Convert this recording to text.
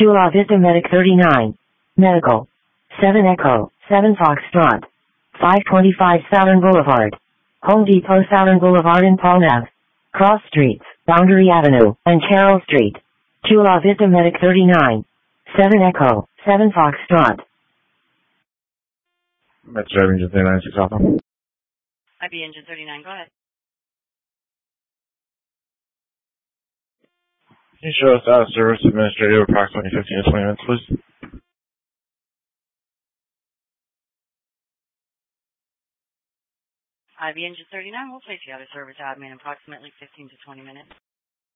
Chula Vista Medic 39. Medical. 7 Echo, 7 Foxtrot. 525 Southern Boulevard. Home Depot Southern Boulevard in Palm Ave. Cross Streets, Boundary Avenue, and Carroll Street. Chula Vista Medic 39. 7 Echo, 7 Foxtrot. That's driving to 396 Alpha. IB engine 39, go ahead. Can you show us out of service administrative approximately 15 to 20 minutes, please? IB engine 39, we'll place you out of service admin approximately 15 to 20 minutes.